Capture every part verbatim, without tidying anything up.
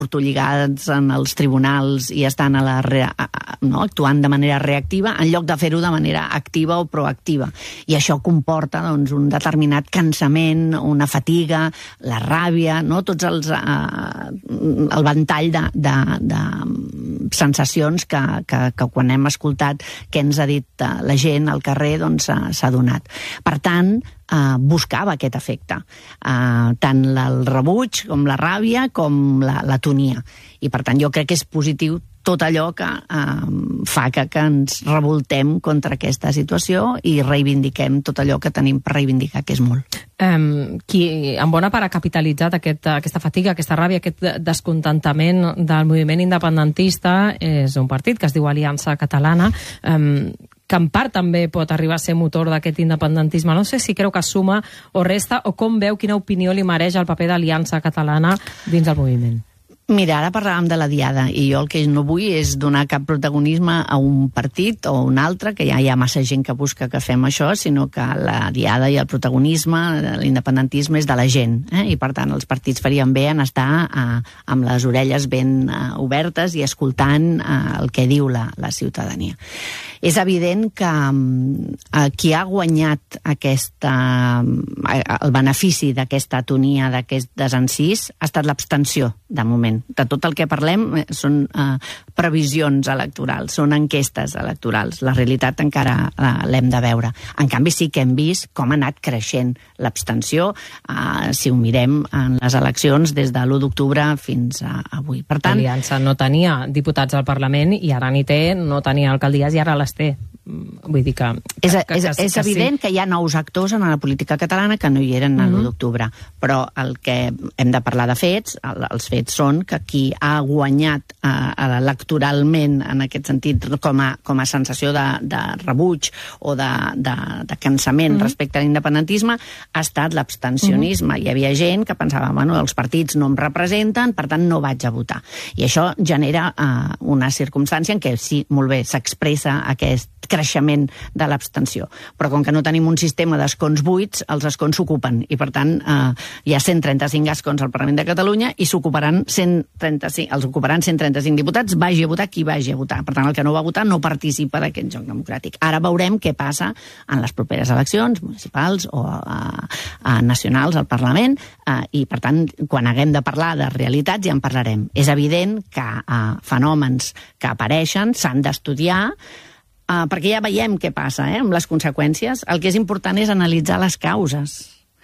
portolligats en els tribunals i estan a la re... no, actuant de manera reactiva en lloc de fer-ho de manera activa o proactiva. I això comporta doncs, un determinat cansament, una fatiga, la ràbia, no? Tots els... Eh, el ventall de, de, de sensacions que, que, que quan hem escoltat què ens ha dit la gent al carrer doncs s'ha donat. Per tant, Uh, buscava aquest efecte, uh, tant el rebuig com la ràbia com la, la tonia. I per tant jo crec que és positiu tot allò que uh, fa que, que ens revoltem contra aquesta situació i reivindiquem tot allò que tenim per reivindicar, que és molt. Um, qui en bona part ha capitalitzat aquest, aquesta fatiga, aquesta ràbia, aquest descontentament del moviment independentista és un partit que es diu Aliança Catalana, um, que en part també pot arribar a ser motor d'aquest independentisme. No sé si creu que suma o resta, o com veu, quina opinió li mereix el paper d'Aliança Catalana dins del moviment. Mira, ara parlàvem de la Diada i jo el que no vull és donar cap protagonisme a un partit o un altre, que ja hi ha massa gent que busca que fem això, sinó que la Diada i el protagonisme, l'independentisme és de la gent, eh? I per tant els partits farien bé en estar eh, amb les orelles ben eh, obertes i escoltant eh, el que diu la, la ciutadania. És evident que eh, qui ha guanyat aquesta, eh, el benefici d'aquesta atonia, d'aquest desencís, ha estat l'abstenció, de moment. De tot el que parlem eh, són eh, previsions electorals, són enquestes electorals. La realitat encara eh, l'hem de veure. En canvi, sí que hem vist com ha anat creixent l'abstenció, eh, si ho mirem en les eleccions des de l'u d'octubre fins a avui. Per tant, l'Aliança no tenia diputats al Parlament i ara n'hi té, no tenia alcaldies i ara les té. Vull dir que... que és, que, és, que, és que evident sí. que hi ha nous actors en la política catalana que no hi eren mm-hmm. l'u d'octubre, però el que hem de parlar de fets, el, els fets són que qui ha guanyat eh, electoralment en aquest sentit com a, com a sensació de, de rebuig o de, de, de cansament mm-hmm. respecte a l'independentisme ha estat l'abstencionisme. Mm-hmm. Hi havia gent que pensava, bueno, els partits no em representen, per tant no vaig a votar. I això genera eh, una circumstància en què sí, molt bé, s'expressa aquest creixement de l'abstenció. Però com que no tenim un sistema d'escons buits, els escons s'ocupen i per tant eh, hi ha cent trenta-cinc escons al Parlament de Catalunya i s'ocuparan cent trenta-cinc, els ocuparan cent trenta-cinc diputats, vagi a votar qui vagi a votar. Per tant, el que no va votar no participa d'aquest joc democràtic. Ara veurem què passa en les properes eleccions municipals o eh, eh, nacionals al Parlament eh, i per tant, quan haguem de parlar de realitats ja en parlarem. És evident que eh, fenòmens que apareixen s'han d'estudiar Uh, perquè ja veiem què passa eh, amb les conseqüències. El que és important és analitzar les causes.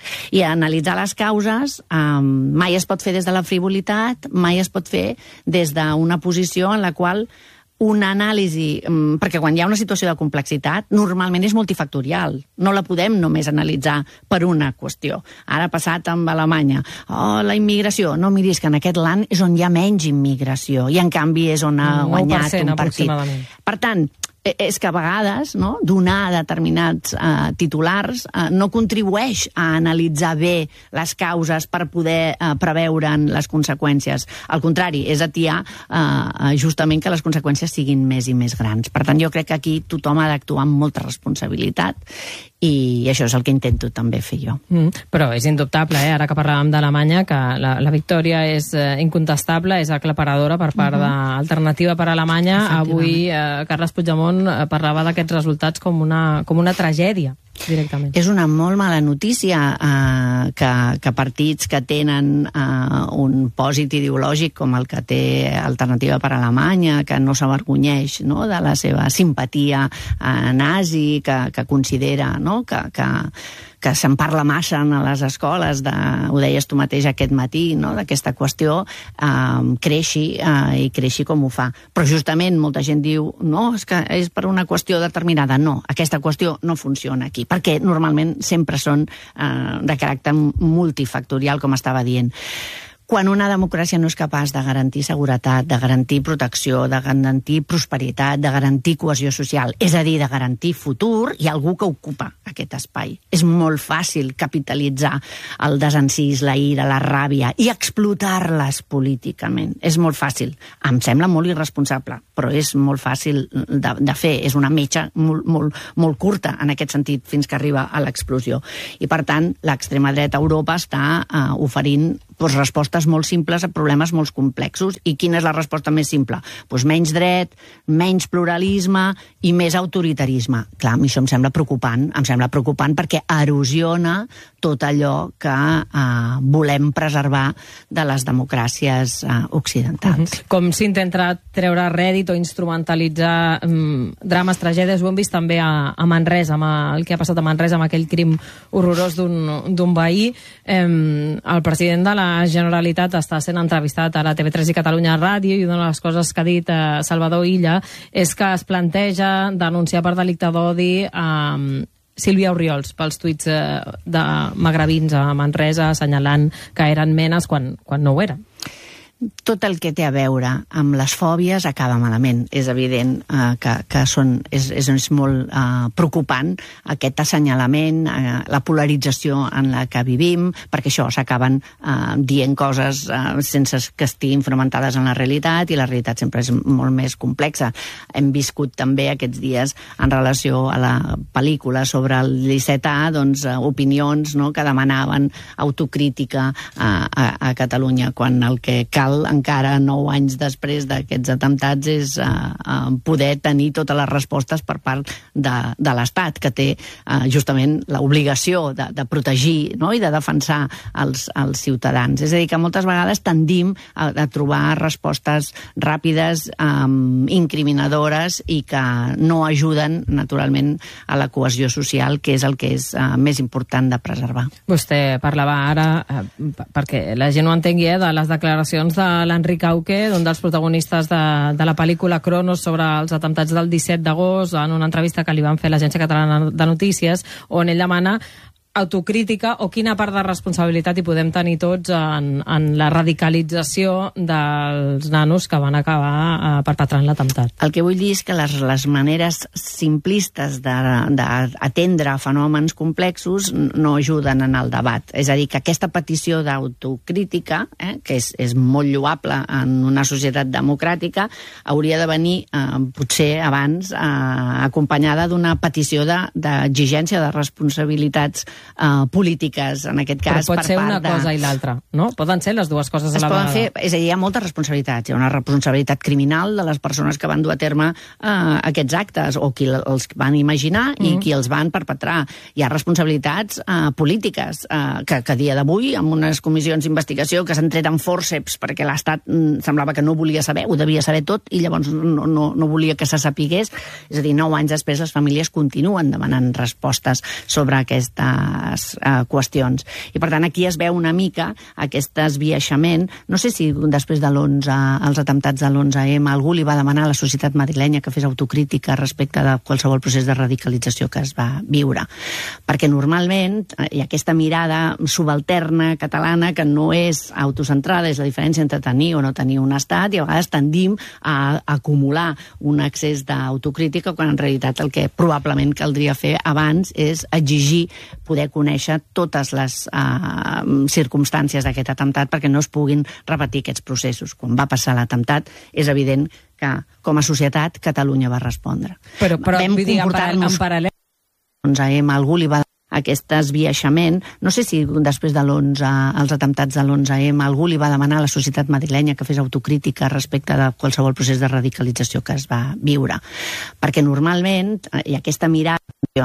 I analitzar les causes um, mai es pot fer des de la frivolitat, mai es pot fer des d'una posició en la qual una anàlisi, um, perquè quan hi ha una situació de complexitat, normalment és multifactorial. No la podem només analitzar per una qüestió. Ara ha passat amb Alemanya. Oh, la immigració. No, miris que en aquest land és on hi ha menys immigració i en canvi és on ha guanyat un partit. Per tant, és que a vegades no, donar determinats eh, titulars eh, no contribueix a analitzar bé les causes per poder eh, preveure'n les conseqüències. Al contrari, és atiar eh, justament que les conseqüències siguin més i més grans. Per tant, jo crec que aquí tothom ha d'actuar amb molta responsabilitat i això és el que intento també fer jo. Mm, però és indubtable, eh? Ara que parlàvem d'Alemanya, que la, la victòria és eh, incontestable, és aclaparadora per part mm-hmm. d'Alternativa per Alemanya. Avui eh, Carles Puigdemont parlava d'aquests resultats com una, com una tragèdia, directament. És una molt mala notícia eh, que, que partits que tenen eh, un pòsit ideològic com el que té Alternativa per Alemanya, que no s'avergonyeix no, de la seva simpatia eh, nazi, que, que considera no, que... que que se'n parla massa a les escoles, de, ho deies tu mateix aquest matí, no? D'aquesta qüestió, eh, creixi eh, i creixi com ho fa. Però justament molta gent diu, no, és que és per una qüestió determinada. No, aquesta qüestió no funciona aquí, perquè normalment sempre són eh, de caràcter multifactorial, com estava dient. Quan una democràcia no és capaç de garantir seguretat, de garantir protecció, de garantir prosperitat, de garantir cohesió social, és a dir, de garantir futur, hi ha algú que ocupa aquest espai. És molt fàcil capitalitzar el desencís, la ira, la ràbia i explotar-les políticament. És molt fàcil. Em sembla molt irresponsable, però és molt fàcil de, de fer. És una metxa molt, molt, molt curta en aquest sentit fins que arriba a l'explosió. I per tant, l'extrema dreta a Europa està eh, oferint doncs, respostes molt simples a problemes molt complexos. I quina és la resposta més simple? Doncs menys dret, menys pluralisme i més autoritarisme. Clar, a mi això em sembla preocupant, em sembla preocupant perquè erosiona tot allò que eh, volem preservar de les democràcies eh, occidentals. Uh-huh. Com s'intenta treure rèdit o instrumentalitzar um, drames, tragèdies, ho hem vist també a, a Manresa, amb el que ha passat a Manresa, amb aquell crim horrorós d'un veí. Um, el president de la Generalitat està sent entrevistat a la T V tres i Catalunya Ràdio i una de les coses que ha dit eh, Salvador Illa és que es planteja denunciar per delicte d'odi a um, Sílvia Orriols pels tuits eh, de magrebins a Manresa assenyalant que eren menes quan, quan no ho eren. Tot el que té a veure amb les fòbies acaba malament. És evident eh, que, que són, és, és, és molt eh, preocupant aquest assenyalament, eh, la polarització en la que vivim, perquè això s'acaben eh, dient coses eh, sense que estiguin fonamentades en la realitat, i la realitat sempre és molt més complexa. Hem viscut també aquests dies en relació a la pel·lícula sobre el disset A, doncs, eh, opinions, no?, que demanaven autocrítica eh, a, a Catalunya, quan el que cal encara nou anys després d'aquests atemptats és uh, uh, poder tenir totes les respostes per part de, de l'Estat, que té uh, justament l'obligació de, de protegir, no?, i de defensar els, els ciutadans. És a dir, que moltes vegades tendim a, a trobar respostes ràpides, um, incriminadores, i que no ajuden, naturalment, a la cohesió social, que és el que és uh, més important de preservar. Vostè parlava ara, eh, perquè la gent ho entengui, eh, de les declaracions de l'Enric Auque, un dels protagonistes de, de la pel·lícula Cronos sobre els atemptats del disset d'agost, en una entrevista que li van fer l'Agència Catalana de Notícies, on ell demana autocrítica o quina part de responsabilitat hi podem tenir tots en, en la radicalització dels nanos que van acabar eh, perpetrant l'atemptat. El que vull dir és que les, les maneres simplistes d'atendre fenòmens complexos no ajuden en el debat. És a dir, que aquesta petició d'autocrítica, eh, que és, és molt lloable en una societat democràtica, hauria de venir eh, potser abans eh, acompanyada d'una petició d'exigència de, de responsabilitats Uh, polítiques, en aquest cas. Però pot per ser part una de... cosa i l'altra, no? Poden ser les dues coses a la vegada. Fer, és a dir, hi ha moltes responsabilitats. Hi ha una responsabilitat criminal de les persones que van dur a terme uh, aquests actes, o qui els van imaginar mm. i qui els van perpetrar. Hi ha responsabilitats uh, polítiques, uh, que, que a dia d'avui, amb unes comissions d'investigació que s'han tret amb fòrceps perquè l'Estat mm, semblava que no volia saber, ho devia saber tot, i llavors no, no, no volia que se sapigués. És a dir, nou anys després les famílies continuen demanant respostes sobre aquesta Uh, qüestions. I per tant aquí es veu una mica aquest esbiaixament. No sé si després de l'onze, els atemptats de l'onze ema, algú li va demanar a la societat madrilenya que fes autocrítica respecte de qualsevol procés de radicalització que es va viure. Perquè normalment hi ha aquesta mirada subalterna catalana que no és autocentrada, és la diferència entre tenir o no tenir un estat, i a vegades tendim a acumular un excés d'autocrítica quan en realitat el que probablement caldria fer abans és exigir poder conèixer totes les uh, circumstàncies d'aquest atemptat perquè no es puguin repetir aquests processos. Quan va passar l'atemptat, és evident que, com a societat, Catalunya va respondre. Però, però Vam vull dir, en comportar-nos... en paral·lel... onze ema, algú li va aquest esbiaixament. No sé si després de l'onze, els atemptats de l'onze ema, algú li va demanar a la societat madrilenya que fes autocrítica respecte de qualsevol procés de radicalització que es va viure. Perquè normalment hi ha aquesta mirada.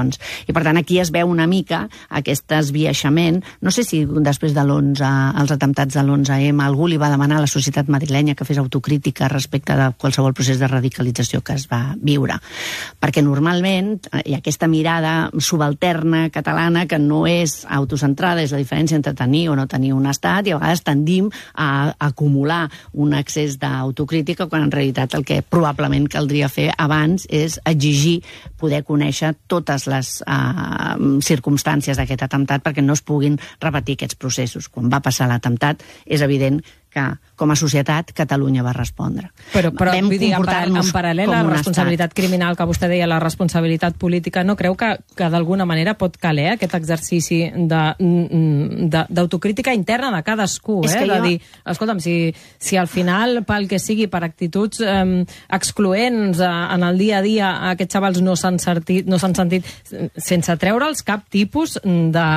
I per tant aquí es veu una mica aquest esbiaixament. No sé si després de l'onze, els atemptats de l'onze ema, algú li va demanar a la societat madrilenya que fes autocrítica respecte de qualsevol procés de radicalització que es va viure. Perquè normalment hi ha aquesta mirada subalterna catalana que no és autocentrada, és la diferència entre tenir o no tenir un estat, i a vegades tendim a acumular un excés d'autocrítica quan en realitat el que probablement caldria fer abans és exigir poder conèixer totes les uh, circumstàncies d'aquest atemptat perquè no es puguin repetir aquests processos. Quan va passar l'atemptat, és evident que, com a societat, Catalunya va respondre. Però, però vull dir, en paral·lel, en paral·lel a la responsabilitat estat. criminal que vostè deia, la responsabilitat política, no creu que, que d'alguna manera pot caler aquest exercici d'autocrítica interna de cadascú, eh? De jo... dir, escolta'm, si, si al final, pel que sigui, per actituds eh, excloents eh, en el dia a dia, aquests xavals no s'han sentit, no s'han sentit sense treure'ls cap tipus de,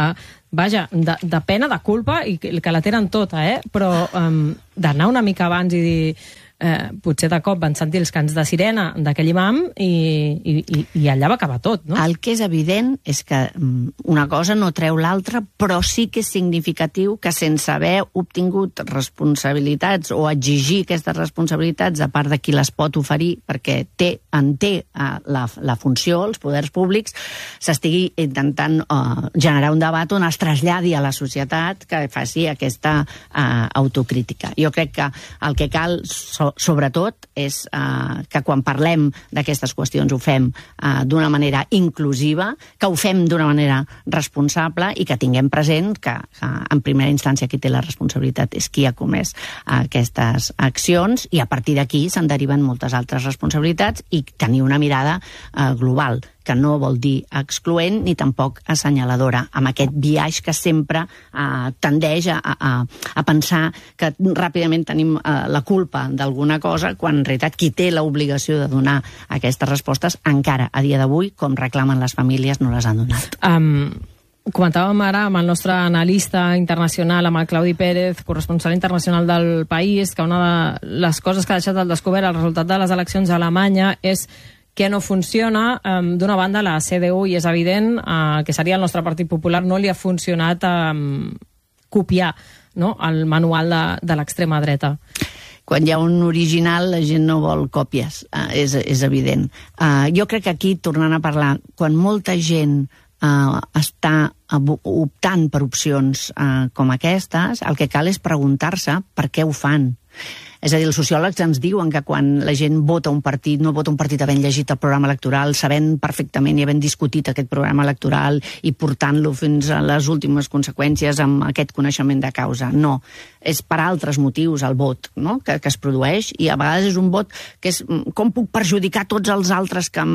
vaja, de, de pena, de culpa, i que, que la tenen tota, eh? Però um, d'anar una mica abans i dir... Eh, potser de cop van sentir els cants de sirena d'aquell imam i, i, i allà va acabar tot, no? El que és evident és que una cosa no treu l'altra, però sí que és significatiu que sense haver obtingut responsabilitats o exigir aquestes responsabilitats a part de qui les pot oferir, perquè té, en té uh, la, la funció, els poders públics, s'estigui intentant uh, generar un debat on es traslladi a la societat que faci aquesta uh, autocrítica. Jo crec que el que cal sobretot és eh, que quan parlem d'aquestes qüestions ho fem eh, d'una manera inclusiva, que ho fem d'una manera responsable i que tinguem present que eh, en primera instància qui té la responsabilitat és qui ha comès eh, aquestes accions, i a partir d'aquí se'n deriven moltes altres responsabilitats, i tenir una mirada eh, global, que no vol dir excloent ni tampoc assenyaladora, amb aquest biaix que sempre eh, tendeix a, a, a pensar que ràpidament tenim eh, la culpa d'alguna cosa, quan en realitat qui té l'obligació de donar aquestes respostes encara a dia d'avui, com reclamen les famílies, no les han donat. Um... Comentàvem ara amb el nostre analista internacional, amb el Claudi Pérez, corresponsal internacional del País, que una de les coses que ha deixat al descobert el resultat de les eleccions a Alemanya és que no funciona. Um, D'una banda, la C D U, i és evident uh, que seria el nostre Partit Popular, no li ha funcionat um, copiar, no?, el manual de, de l'extrema dreta. Quan hi ha un original, la gent no vol còpies, uh, és, és evident. Uh, jo crec que aquí, tornant a parlar, quan molta gent Uh, està optant per opcions uh, com aquestes, el que cal és preguntar-se per què ho fan. És a dir, els sociòlegs ens diuen que quan la gent vota un partit, no vota un partit havent llegit el programa electoral, sabent perfectament i havent discutit aquest programa electoral i portant-lo fins a les últimes conseqüències amb aquest coneixement de causa. No, és per altres motius el vot, no?, que, que es produeix, i a vegades és un vot que és com puc perjudicar tots els altres que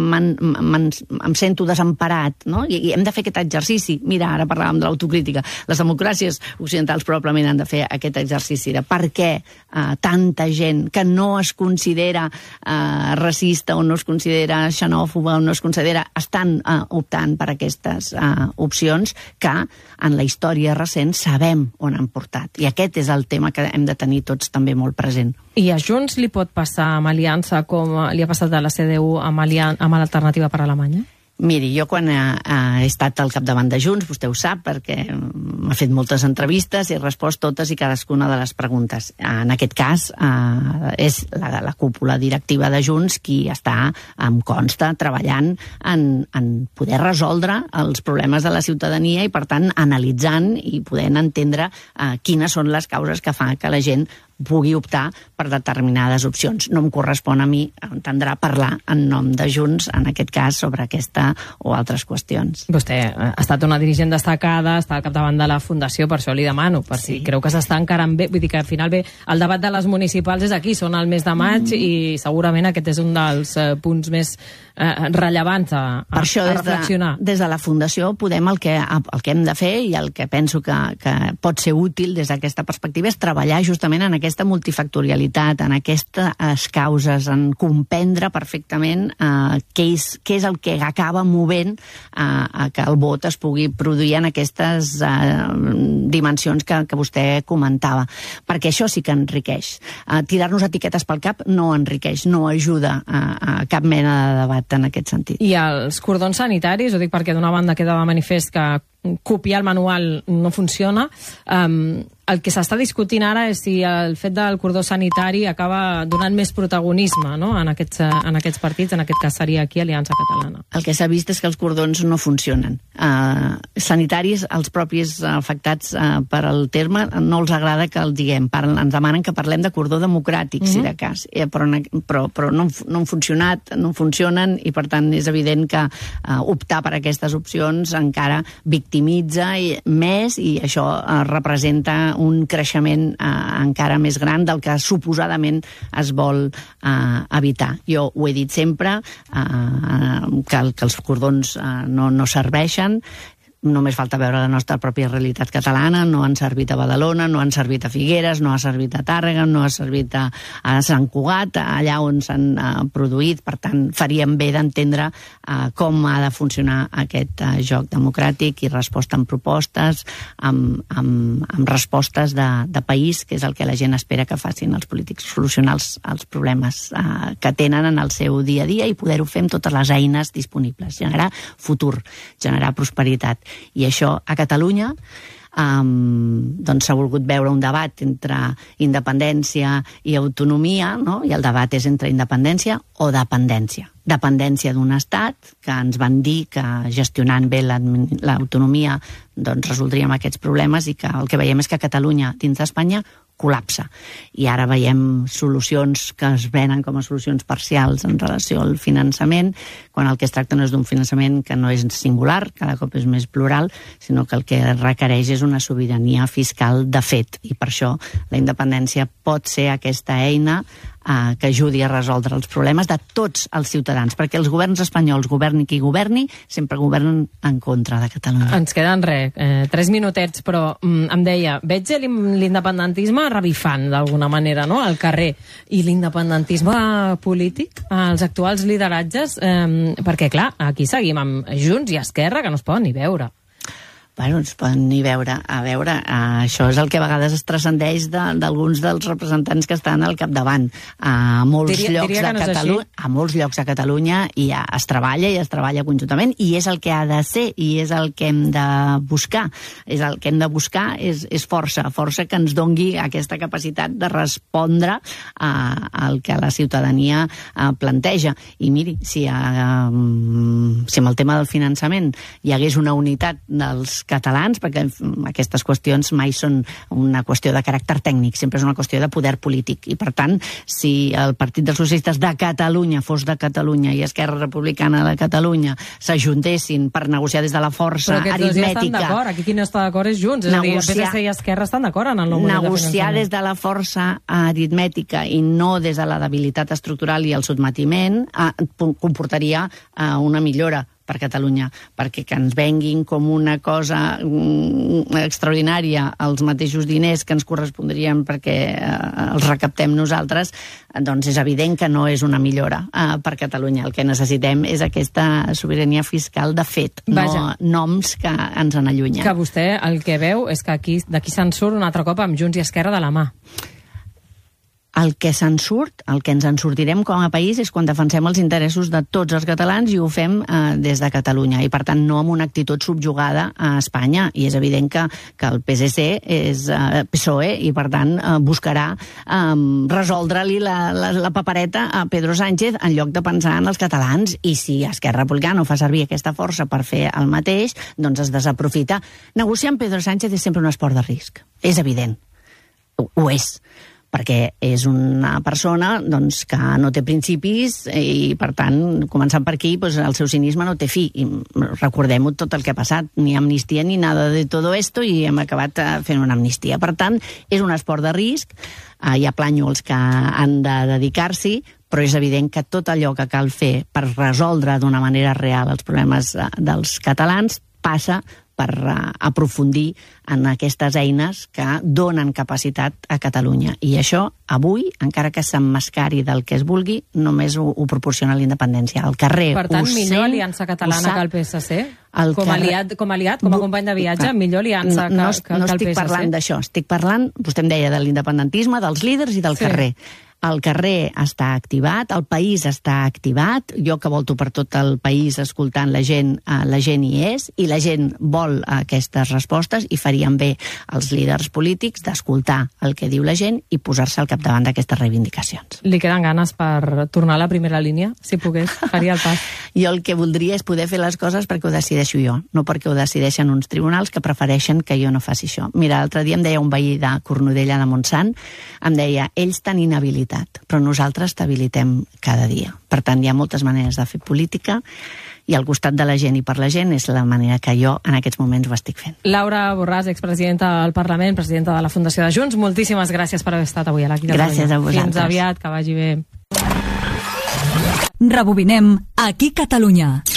em sento desemparat, no? I, i hem de fer aquest exercici. Mira, ara parlàvem de l'autocrítica. Les democràcies occidentals probablement han de fer aquest exercici de per què eh, tanta gent que no es considera eh, racista o no es considera xenòfoba o no es considera, estan eh, optant per aquestes eh, opcions que en la història recent sabem on han portat. I aquest és el tema que hem de tenir tots també molt present. I a Junts li pot passar amb aliança com li ha passat a la C D U amb, amb l'Alternativa per Alemanya? Miri, jo quan he, he estat al capdavant de Junts, vostè ho sap, perquè m'ha fet moltes entrevistes i he respost totes i cadascuna de les preguntes. En aquest cas, eh, és la, la cúpula directiva de Junts qui està, em consta, treballant en, en poder resoldre els problemes de la ciutadania i, per tant, analitzant i podent entendre eh, quines són les causes que fa que la gent pugui optar per determinades opcions. No em correspon a mi entendrà parlar en nom de Junts, en aquest cas, sobre aquesta o altres qüestions. Vostè ha estat una dirigent destacada, està al capdavant de la Fundació, per això li demano, per si sí. Creu que s'està encarant bé, vull dir que al final bé, el debat de les municipals és aquí, són el mes de maig, mm. i segurament aquest és un dels eh, punts més eh, rellevants a, a, per això, a reflexionar. Des de, des de la Fundació podem el que, el que hem de fer i el que penso que, que pot ser útil des d'aquesta perspectiva és treballar justament en aquest aquesta multifactorialitat, en aquestes causes, en comprendre perfectament eh, què, és, què és el que acaba movent eh, a que el vot es pugui produir en aquestes eh, dimensions que, que vostè comentava. Perquè això sí que enriqueix. Eh, tirar-nos etiquetes pel cap no enriqueix, no ajuda a, a cap mena de debat en aquest sentit. I els cordons sanitaris, ho dic perquè d'una banda queda de manifest que copiar el manual no funciona. Um, el que s'està discutint ara és si el fet del cordó sanitari acaba donant més protagonisme, no?, en aquests, en aquests partits, en aquest cas seria aquí Aliança Catalana. El que s'ha vist és que els cordons no funcionen. Uh, sanitaris, els propis afectats uh, per al terme, no els agrada que el diguem. Parlen, ens demanen que parlem de cordó democràtic, mm-hmm. si de cas. Eh, però però, però no, no han funcionat, no funcionen, i per tant és evident que uh, optar per aquestes opcions encara victimitza més, i això uh, representa un creixement eh, encara més gran del que suposadament es vol eh, evitar. Jo ho he dit sempre, eh, que, que els cordons eh, no, no serveixen. només falta veure la nostra pròpia realitat catalana, no han servit a Badalona, no han servit a Figueres, no ha servit a Tàrrega, no ha servit a, a Sant Cugat, allà on s'han uh, produït. Per tant, faríem bé d'entendre uh, com ha de funcionar aquest uh, joc democràtic i resposta amb propostes, amb, amb, amb respostes de, de país, que és el que la gent espera que facin els polítics, solucionar els, els problemes uh, que tenen en el seu dia a dia i poder-ho fer amb totes les eines disponibles, generar futur, generar prosperitat. I això a Catalunya um, doncs s'ha volgut veure un debat entre independència i autonomia, no? I el debat és entre independència o dependència. Dependència d'un estat, que ens van dir que gestionant bé l'autonomia doncs resoldríem aquests problemes, i que el que veiem és que Catalunya dins d'Espanya col·lapsa. I ara veiem solucions que es venen com a solucions parcials en relació al finançament, quan el que es tracta no és d'un finançament que no és singular, cada cop és més plural, sinó que el que requereix és una sobirania fiscal de fet. I per això la independència pot ser aquesta eina Uh, que ajudi a resoldre els problemes de tots els ciutadans, perquè els governs espanyols, governi qui governi, sempre governen en contra de Catalunya. Ens queden res, eh, tres minutets, però mm, em deia, veig l'independentisme revifant d'alguna manera, no?, al carrer, i l'independentisme polític, els actuals lideratges, eh, perquè clar, aquí seguim amb Junts i Esquerra, que no es poden ni veure. Bueno, ens poden ni veure. A veure, uh, això és el que a vegades es transcendeix d'alguns de, dels representants que estan al capdavant. A molts diria, llocs diria de Catalunya, a molts llocs a Catalunya i ja es treballa i es treballa conjuntament, i és el que ha de ser, i és el que hem de buscar. És el que hem de buscar és, és força, força que ens dongui aquesta capacitat de respondre uh, al que la ciutadania uh, planteja. I miri, si, uh, si amb el tema del finançament hi hagués una unitat dels catalans, perquè aquestes qüestions mai són una qüestió de caràcter tècnic, sempre és una qüestió de poder polític, i per tant, si el Partit dels Socialistes de Catalunya fos de Catalunya i Esquerra Republicana de Catalunya s'ajuntessin per negociar des de la força aritmètica... Però aquests dos ja estan d'acord, aquí qui no està d'acord és Junts, és negociar, a dir, P S C i Esquerra estan d'acord en el nou model de finançament. Negociar des de la força aritmètica i no des de la debilitat estructural i el sotmetiment comportaria una millora per Catalunya, perquè que ens venguin com una cosa mm, extraordinària els mateixos diners que ens correspondrien perquè eh, els recaptem nosaltres, doncs és evident que no és una millora eh, per Catalunya. El que necessitem és aquesta sobirania fiscal de fet, Vaja. no noms que ens en allunyen. Que vostè el que veu és que aquí d'aquí se'n surt un altre cop amb Junts i Esquerra de la mà. El que se'n surt, el que ens en sortirem com a país és quan defensem els interessos de tots els catalans i ho fem eh, des de Catalunya, i per tant no amb una actitud subjugada a Espanya. I és evident que, que el P S C és eh, P S O E i per tant eh, buscarà eh, resoldre-li la, la, la papereta a Pedro Sánchez en lloc de pensar en els catalans. I si Esquerra Republicana fa servir aquesta força per fer el mateix, doncs es desaprofita. Negociar amb Pedro Sánchez és sempre un esport de risc, és evident, ho, ho és, perquè és una persona doncs, que no té principis i, per tant, començant per aquí, doncs, el seu cinisme no té fi. I recordem-ho tot el que ha passat, ni amnistia ni nada de todo esto, i hem acabat fent una amnistia. Per tant, és un esport de risc, hi ha plànyols que han de dedicar-s'hi, però és evident que tot allò que cal fer per resoldre d'una manera real els problemes dels catalans passa per aprofundir en aquestes eines que donen capacitat a Catalunya. I això, avui, encara que s'emmascari del que es vulgui, només ho, ho proporciona l'independència. Al carrer Per tant, ho millor sé, aliança catalana que el P S C? El com, carrer... aliat, com aliat, com a company de viatge, millor aliança que, no, no, que, no que el P S C? No estic parlant d'això, estic parlant, vostè em deia, de l'independentisme, dels líders i del sí. carrer. El carrer està activat, el país està activat, jo que volto per tot el país escoltant la gent, eh, la gent hi és, i la gent vol aquestes respostes, i farien bé els líders polítics d'escoltar el que diu la gent i posar-se al capdavant d'aquestes reivindicacions. Li queden ganes per tornar a la primera línia? Si pogués, faria el pas. Jo el que voldria és poder fer les coses perquè ho decideixo jo, no perquè ho decideixen uns tribunals que prefereixen que jo no faci això. Mira, l'altre dia em deia un veí de Cornudella de Montsant, em deia, ells tan inhabilitats, però nosaltres t'habilitem cada dia. Per tant, hi ha moltes maneres de fer política, i al costat de la gent i per la gent és la manera que jo en aquests moments ho estic fent. Laura Borràs, expresidenta del Parlament, presidenta de la Fundació de Junts, moltíssimes gràcies per haver estat avui a l'Aquí de Gràcies a vosaltres. Fins aviat, que vagi bé. Rebobinem Aquí Catalunya.